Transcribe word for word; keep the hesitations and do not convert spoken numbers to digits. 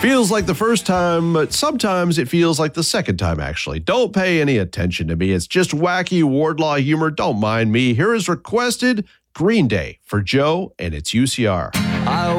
Feels like the first time, but sometimes it feels like the second time, actually. Don't pay any attention to me. It's just wacky Wardlaw humor. Don't mind me. Here is requested Green Day for Joe and its U C R. I